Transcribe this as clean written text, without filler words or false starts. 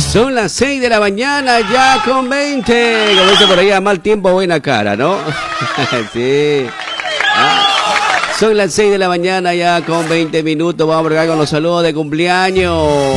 Son las 6 de la mañana, ya con 20. Como dice por ahí, a mal tiempo, buena cara, ¿no? Sí. Son las 6 de la mañana, ya con 20 minutos. Vamos a bregar con los saludos de cumpleaños.